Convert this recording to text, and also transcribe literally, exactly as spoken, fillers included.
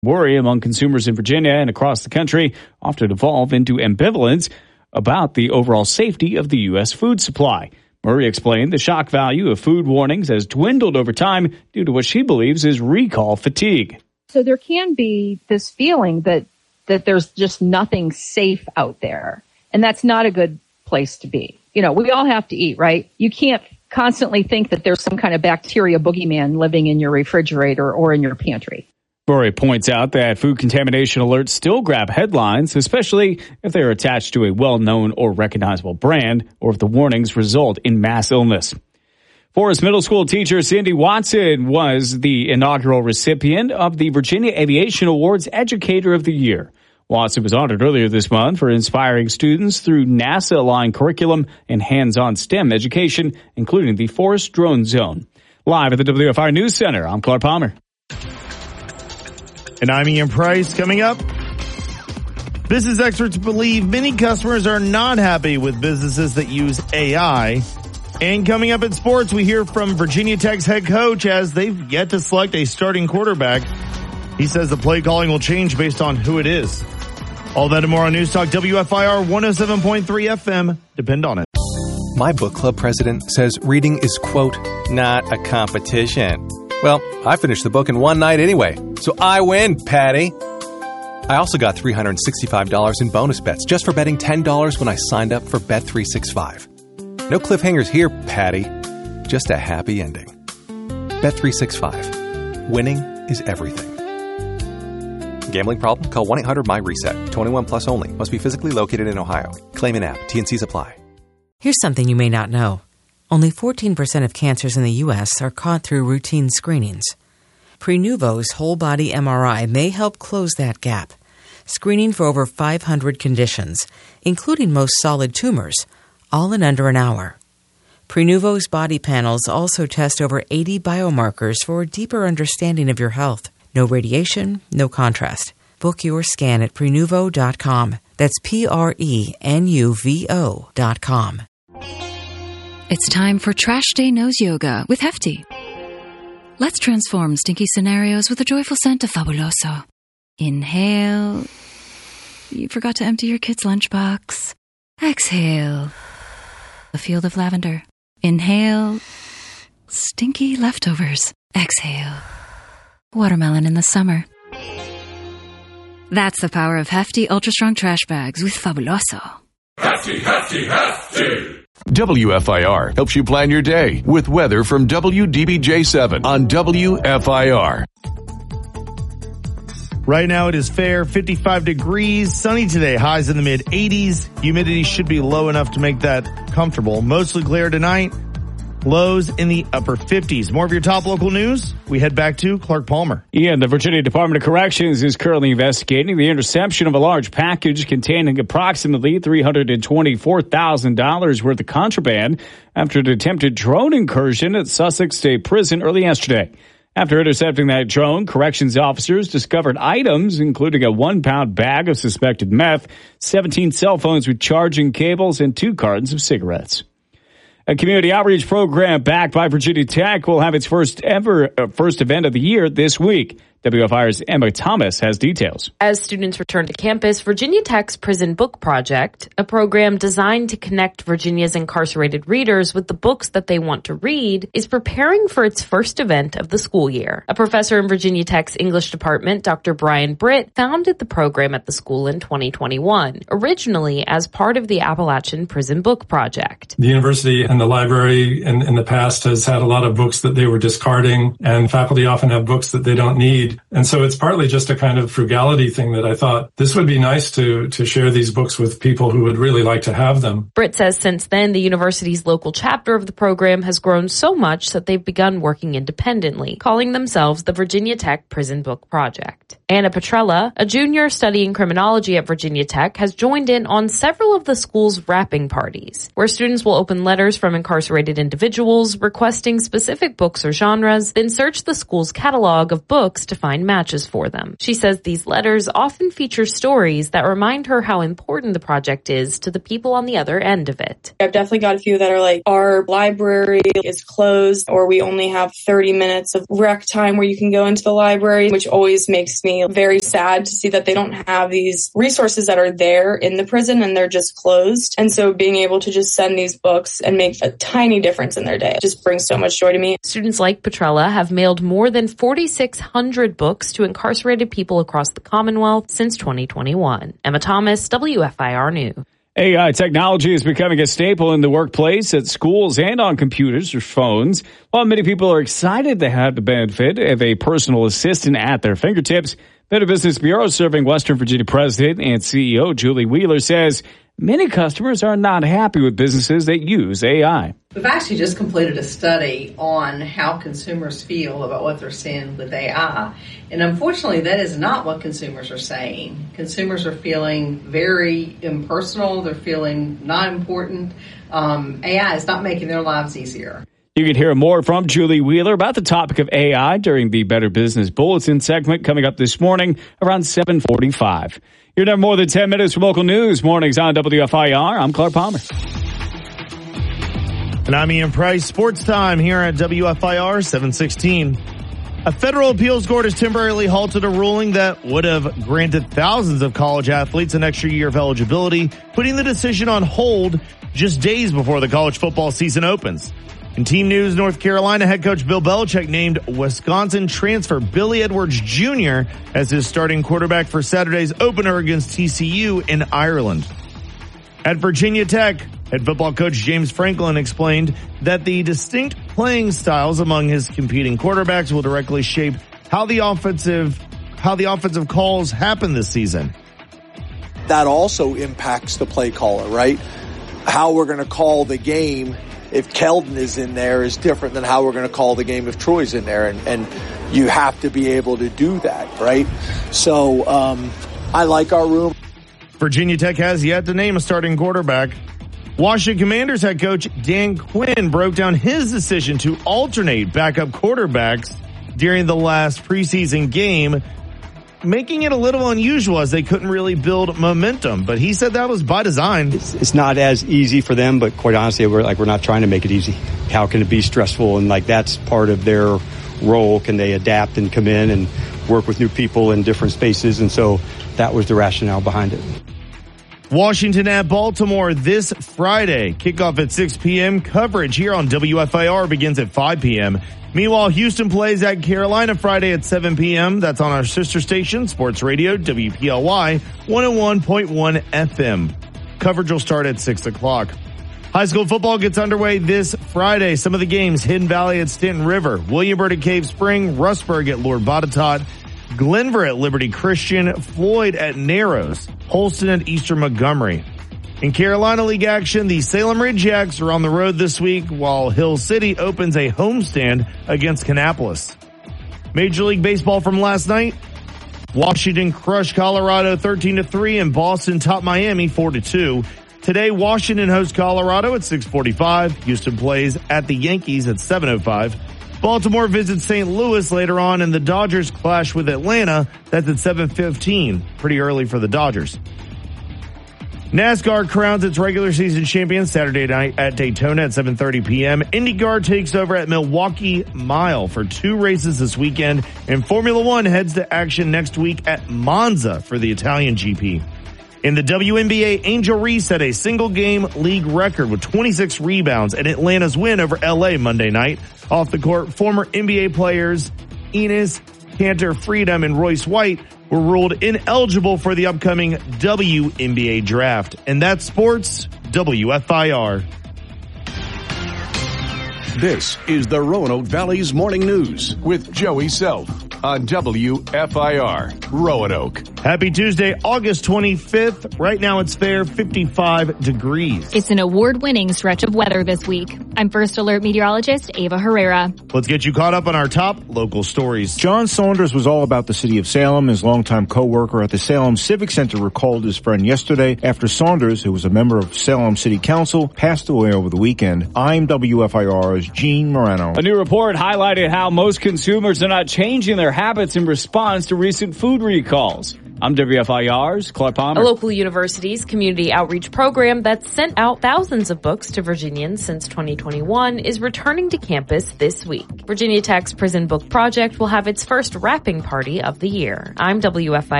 Worry among consumers in Virginia and across the country often evolve into ambivalence about the overall safety of the U S food supply. Murray explained the shock value of food warnings has dwindled over time due to what she believes is recall fatigue. So there can be this feeling that, that there's just nothing safe out there. And that's not a good place to be. You know, we all have to eat, right? You can't constantly think that there's some kind of bacteria boogeyman living in your refrigerator or in your pantry. Murray points out that food contamination alerts still grab headlines, especially if they are attached to a well-known or recognizable brand, or if the warnings result in mass illness. Forest Middle School teacher Cindy Watson was the inaugural recipient of the Virginia Aviation Awards Educator of the Year. Watson was honored earlier this month for inspiring students through NASA-aligned curriculum and hands-on STEM education, including the Forest Drone Zone. Live at the W F I News Center, I'm Clark Palmer. And I'm Ian Price. Coming up, business experts believe many customers are not happy with businesses that use A I. And coming up in sports, we hear from Virginia Tech's head coach as they've yet to select a starting quarterback. He says the play calling will change based on who it is. All that and more on News Talk W F I R one oh seven point three F M. Depend on it. My book club president says reading is, quote, not a competition. Well, I finished the book in one night anyway, so I win, Patty. I also got three hundred sixty-five dollars in bonus bets just for betting ten dollars when I signed up for Bet three sixty-five. No cliffhangers here, Patty. Just a happy ending. Bet three sixty-five. Winning is everything. Gambling problem? Call one eight hundred M Y reset. twenty-one plus only. Must be physically located in Ohio. Claim an app. T and C's apply. Here's something you may not know. Only fourteen percent of cancers in the U S are caught through routine screenings. Prenuvo's whole-body M R I may help close that gap, screening for over five hundred conditions, including most solid tumors, all in under an hour. Prenuvo's body panels also test over eighty biomarkers for a deeper understanding of your health. No radiation, no contrast. Book your scan at Prenuvo dot com. That's P R E N U V O dot com. It's time for Trash Day Nose Yoga with Hefty. Let's transform stinky scenarios with a joyful scent of Fabuloso. Inhale. You forgot to empty your kid's lunchbox. Exhale. A field of lavender. Inhale. Stinky leftovers. Exhale. Watermelon in the summer. That's the power of Hefty Ultra Strong Trash Bags with Fabuloso. Hefty, Hefty, Hefty! W F I R helps you plan your day with weather from W D B J seven on W F I R. Right now it is fair, fifty-five degrees, sunny today, highs in the mid eighties. Humidity should be low enough to make that comfortable. Mostly clear tonight, lows in the upper fifties. More of your top local news. We head back to Clark Palmer. Yeah, the Virginia Department of Corrections is currently investigating the interception of a large package containing approximately three hundred twenty-four thousand dollars worth of contraband after an attempted drone incursion at Sussex State Prison early yesterday. After intercepting that drone, corrections officers discovered items including a one-pound bag of suspected meth, seventeen cell phones with charging cables, and two cartons of cigarettes. A community outreach program backed by Virginia Tech will have its first ever uh, first event of the year this week. W F I R's Emma Thomas has details. As students return to campus, Virginia Tech's Prison Book Project, a program designed to connect Virginia's incarcerated readers with the books that they want to read, is preparing for its first event of the school year. A professor in Virginia Tech's English department, Doctor Brian Britt, founded the program at the school in twenty twenty-one, originally as part of the Appalachian Prison Book Project. The university and the library in, in the past has had a lot of books that they were discarding, and faculty often have books that they don't need. And so it's partly just a kind of frugality thing that I thought this would be nice to, to share these books with people who would really like to have them. Britt says since then, the university's local chapter of the program has grown so much that they've begun working independently, calling themselves the Virginia Tech Prison Book Project. Anna Petrella, a junior studying criminology at Virginia Tech, has joined in on several of the school's wrapping parties, where students will open letters from incarcerated individuals requesting specific books or genres, then search the school's catalog of books to find matches for them. She says these letters often feature stories that remind her how important the project is to the people on the other end of it. I've definitely got a few that are like, our library is closed, or we only have thirty minutes of rec time where you can go into the library, which always makes me very sad to see that they don't have these resources that are there in the prison and they're just closed. And so being able to just send these books and make a tiny difference in their day just brings so much joy to me. Students like Petrella have mailed more than forty-six hundred books to incarcerated people across the Commonwealth since twenty twenty-one. Emma Thomas, W F I R News. A I technology is becoming a staple in the workplace, at schools, and on computers or phones. While many people are excited to have the benefit of a personal assistant at their fingertips, Better Business Bureau serving Western Virginia President and C E O Julie Wheeler says many customers are not happy with businesses that use A I. We've actually just completed a study on how consumers feel about what they're seeing with A I. And unfortunately, that is not what consumers are saying. Consumers are feeling very impersonal. They're feeling not important. Um, A I is not making their lives easier. You can hear more from Julie Wheeler about the topic of A I during the Better Business Bulletin segment coming up this morning around seven forty-five. You're never more than ten minutes from local news. Mornings on W F I R. I'm Clark Palmer. And I'm Ian Price. Sports time here at W F I R seven sixteen. A federal appeals court has temporarily halted a ruling that would have granted thousands of college athletes an extra year of eligibility, putting the decision on hold just days before the college football season opens. In team news, North Carolina head coach Bill Belichick named Wisconsin transfer Billy Edwards Junior as his starting quarterback for Saturday's opener against T C U in Ireland. At Virginia Tech, head football coach James Franklin explained that the distinct playing styles among his competing quarterbacks will directly shape how the offensive how the offensive calls happen this season. That also impacts the play caller, right? How we're going to call the game if Keldon is in there is different than how we're going to call the game if Troy's in there. And, and you have to be able to do that, right? So um, I like our room. Virginia Tech has yet to name a starting quarterback. Washington Commanders head coach Dan Quinn broke down his decision to alternate backup quarterbacks during the last preseason game, making it a little unusual as they couldn't really build momentum. But he said that was by design. It's, it's not as easy for them, but quite honestly, we're like we're not trying to make it easy. How can it be stressful? And like that's part of their role. Can they adapt and come in and work with new people in different spaces? And so that was the rationale behind it. Washington at Baltimore this Friday. Kickoff at six p.m. Coverage here on W F I R begins at five p.m. Meanwhile, Houston plays at Carolina Friday at seven p.m. That's on our sister station, Sports Radio, W P L Y, one oh one point one F M. Coverage will start at six o'clock. High school football gets underway this Friday. Some of the games: Hidden Valley at Stanton River, Williamburg at Cave Spring, Rustburg at Lord Botetourt, Glenver at Liberty Christian, Floyd at Narrows, Holston at Eastern Montgomery. In Carolina League action, the Salem Ridgejacks are on the road this week, while Hill City opens a homestand against Kannapolis. Major League Baseball from last night: Washington crushed Colorado thirteen to three, and Boston topped Miami four to two. Today, Washington hosts Colorado at six forty-five. Houston plays at the Yankees at seven oh five. Baltimore visits Saint Louis later on, and the Dodgers clash with Atlanta. That's at seven fifteen. Pretty early for the Dodgers. NASCAR crowns its regular season champion Saturday night at Daytona at seven thirty p.m. IndyCar takes over at Milwaukee Mile for two races this weekend, and Formula One heads to action next week at Monza for the Italian G P. In the W N B A, Angel Reese set a single-game league record with twenty-six rebounds in Atlanta's win over L A Monday night. Off the court, former N B A players Enes Kanter Freedom and Royce White were ruled ineligible for the upcoming W N B A draft. And that's sports, W F I R. This is the Roanoke Valley's Morning News with Joey Self on W F I R, Roanoke. Happy Tuesday, August twenty-fifth. Right now it's fair, fifty-five degrees. It's an award-winning stretch of weather this week. I'm First Alert meteorologist Ava Herrera. Let's get you caught up on our top local stories. John Saunders was all about the city of Salem. His longtime co-worker at the Salem Civic Center recalled his friend yesterday after Saunders, who was a member of Salem City Council, passed away over the weekend. I'm W F I R's Gene Morano. A new report highlighted how most consumers are not changing their their habits in response to recent food recalls. I'm W F I R's Clark Palmer. A local university's community outreach program that's sent out thousands of books to Virginians since twenty twenty-one is returning to campus this week. Virginia Tech's Prison Book Project will have its first wrapping party of the year. I'm W F I